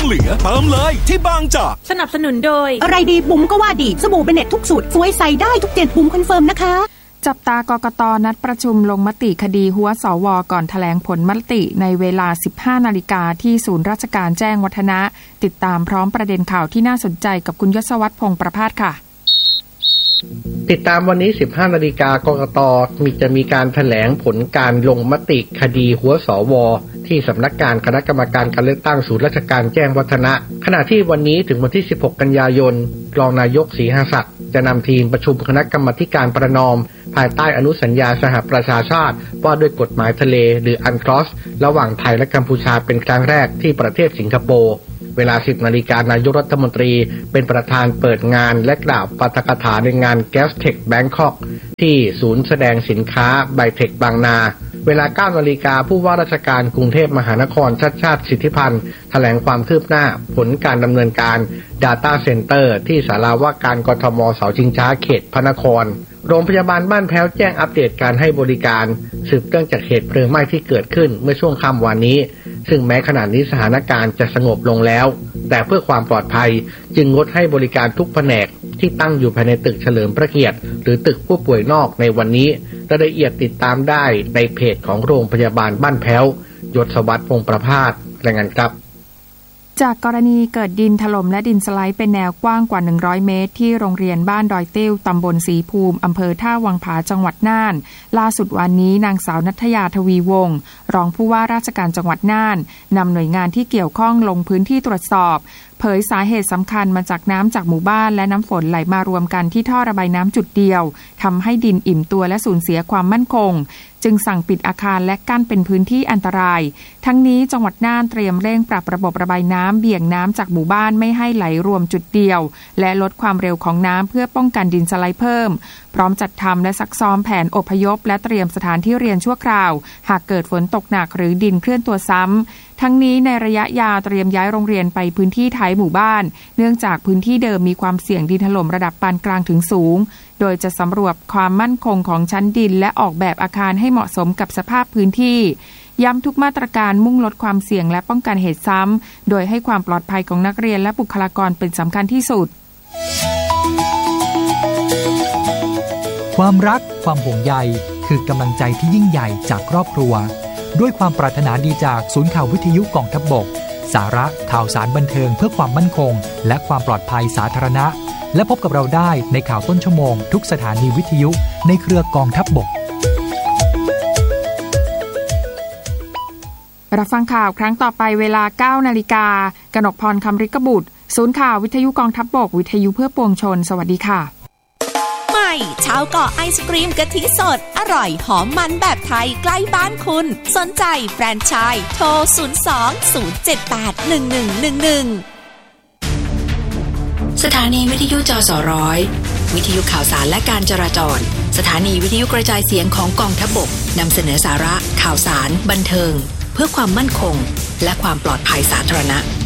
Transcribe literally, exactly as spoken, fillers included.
เหลือเติมเลยที่บางจากสนับสนุนโดยอะไรดีบุ๋มก็ว่าดีสบู่เบเน็ตทุกสูตรสวยใสได้ทุกเจ็ดบุ๋มคอนเฟิร์มนะคะจับตากกต.นัดประชุมลงมติคดีหัวสว.ก่อนแถลงผลมติในเวลา สิบห้านาฬิกาที่ศูนย์ราชการแจ้งวัฒนะติดตามพร้อมประเด็นข่าวที่น่าสนใจกับคุณยศวัฒน์พงษ์ประภาสค่ะติดตามวันนี้ สิบห้านาฬิกากกต.มีจะมีการแถลงผลการลงมติคดีหัวสว.ที่สำนักงานคณะกรรมการการเลือกตั้งศูนย์ราชการแจ้งวัฒนะขณะที่วันนี้ถึงวันที่สิบหกกันยายนรองนายกศรีหศักดิ์จะนำทีมประชุมคณะกรรมาการประนอมภายใต้อนุสัญญาสหประชาชาติว่าด้วยกฎหมายทะเลหรืออันคลอสระหว่างไทยและกัมพูชาเป็นครั้งแรกที่ประเทศสิงคโปร์เวลา สิบนาฬิกานายกรัฐมนตรีเป็นประธานเปิดงานและกล่าวปาฐกถาในงาน Gastech Bangkok ที่ศูนย์แสดงสินค้าไบเทคบางนาเวลา เก้านาฬิกาผู้ว่าราชการกรุงเทพมหานครชัชชาติสิทธิพันธ์แถลงความคืบหน้าผลการดำเนินการ Data Center ที่ศาลาว่าการกทม.เสาชิงช้าเขตพระนครโรงพยาบาลบ้านแพ้วแจ้งอัปเดตการให้บริการสืบเนื่องจากเหตุเพลิงไหม้ที่เกิดขึ้นเมื่อช่วงค่ำวันนี้ซึ่งแม้ขณะนี้สถานการณ์จะสงบลงแล้วแต่เพื่อความปลอดภัยจึงงดให้บริการทุกแผนกที่ตั้งอยู่ภายในตึกเฉลิมพระเกียรติหรือตึกผู้ป่วยนอกในวันนี้รายละเอียดติดตามได้ในเพจของโรงพยาบาลบ้านแพ้วยศวัฒน์พงษ์ประภาสรายงานครับจากกรณีเกิดดินถล่มและดินสไลด์เป็นแนวกว้างกว่าหนึ่งร้อยเมตรที่โรงเรียนบ้านดอยเตี้ยวตำบลศรีภูมิอำเภอท่าวังผาจังหวัดน่านล่าสุดวันนี้นางสาวณัฐยาทวีวงศ์รองผู้ว่าราชการจังหวัดน่านนำหน่วยงานที่เกี่ยวข้องลงพื้นที่ตรวจสอบเผยสาเหตุสำคัญมาจากน้ำจากหมู่บ้านและน้ำฝนไหลมารวมกันที่ท่อระบายน้ำจุดเดียวทำให้ดินอิ่มตัวและสูญเสียความมั่นคงจึงสั่งปิดอาคารและกั้นเป็นพื้นที่อันตรายทั้งนี้จังหวัดน่านเตรียมเร่งปรับระบบระบายน้ำเบี่ยงน้ำจากหมู่บ้านไม่ให้ไหลรวมจุดเดียวและลดความเร็วของน้ำเพื่อป้องกันดินสไลด์เพิ่มพร้อมจัดทำและซักซ้อมแผนอพยพและเตรียมสถานที่เรียนชั่วคราวหากเกิดฝนตกหนักหรือดินเคลื่อนตัวซ้ำทั้งนี้ในระยะยาวเตรียมย้ายโรงเรียนไปพื้นที่ท้ายหมู่บ้านเนื่องจากพื้นที่เดิมมีความเสี่ยงดินถล่มระดับปานกลางถึงสูงโดยจะสำรวจความมั่นคงของชั้นดินและออกแบบอาคารให้เหมาะสมกับสภาพพื้นที่ย้ำทุกมาตรการมุ่งลดความเสี่ยงและป้องกันเหตุซ้ำโดยให้ความปลอดภัยของนักเรียนและบุคลากรเป็นสำคัญที่สุดความรักความห่วงใยคือกำลังใจที่ยิ่งใหญ่จากครอบครัวด้วยความปรารถนาดีจากศูนย์ข่าววิทยุกองทัพบกสาระข่าวสารบันเทิงเพื่อความมั่นคงและความปลอดภัยสาธารณะและพบกับเราได้ในข่าวต้นชั่วโมงทุกสถานีวิทยุในเครือกองทัพบกรับฟังข่าวครั้งต่อไปเวลา เก้านาฬิกากนกพรคำริกบุตรศูนย์ข่าววิทยุกองทัพบกวิทยุเพื่อปวงชนสวัสดีค่ะใหม่ชาวเกาะไอศกรีมกะทิสดอร่อยหอมมันแบบไทยใกล้บ้านคุณสนใจแฟรนไชส์โทรศูนย์ สอง ศูนย์ เจ็ด แปด หนึ่ง หนึ่ง หนึ่ง หนึ่งสถานีวิทยุจสร้อยวิทยุข่าวสารและการจราจรสถานีวิทยุกระจายเสียงของกองทัพบกนำเสนอสาระข่าวสารบันเทิงเพื่อความมั่นคงและความปลอดภัยสาธารณะ